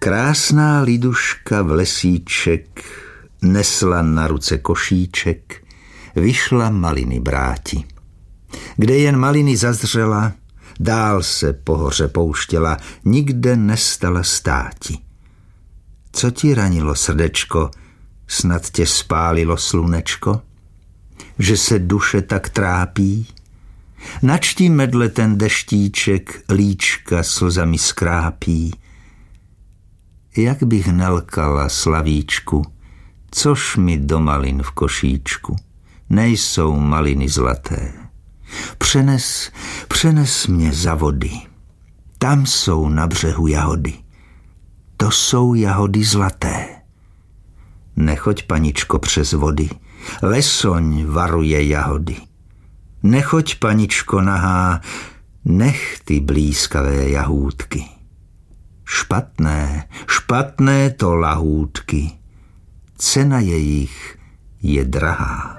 Krásná liduška v lesíček nesla na ruce košíček, vyšla maliny bráti. Kde jen maliny zazřela, dál se po hoře pouštěla, nikde nestala státi. Co ti ranilo srdečko, snad tě spálilo slunečko? Že se duše tak trápí? Nač ti medle ten deštíček líčka slzami skrápí? Jak bych nelkala slavíčku, což mi do malin v košíčku, nejsou maliny zlaté. Přenes mě za vody, tam jsou na břehu jahody, to jsou jahody zlaté. Nechoď, paničko, přes vody, lesoň varuje jahody. Nechoď, paničko nahá, nech ty blízkavé jahůdky. Špatné to lahůdky, cena jejich je drahá.